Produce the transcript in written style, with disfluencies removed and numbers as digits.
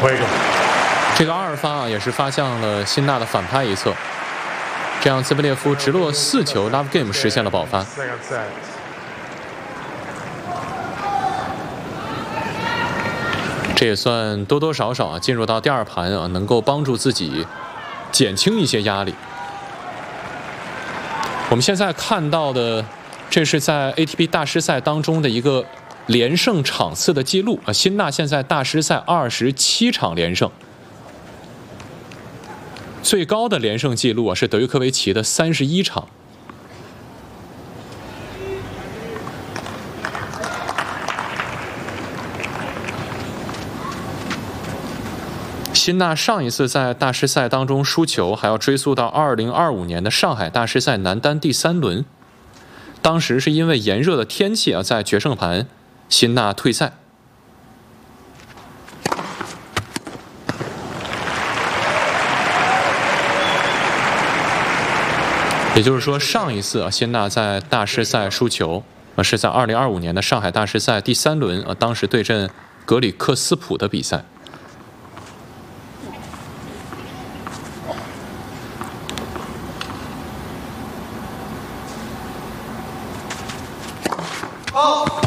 这个2-2发啊，也是发向了辛纳的反拍一侧，这样兹贝列夫直落4球 ，Love Game 实现了保发。这也算多多少少啊，进入到第2盘啊，能够帮助自己减轻一些压力。我们现在看到的，这是在 ATP 大师赛当中的一个连胜场次的记录啊，辛纳现在大师赛27场连胜。 最高的连胜记录啊是德约科维奇的31场。辛纳上一次在大师赛当中输球，还要追溯到2025年的上海大师赛男单第3轮，当时是因为炎热的天气啊，在决胜盘，辛纳退赛。 也就是说，上一次啊，辛纳在大师赛输球是在2025年的上海大师赛第3轮啊，当时对阵格里克斯普的比赛。 好。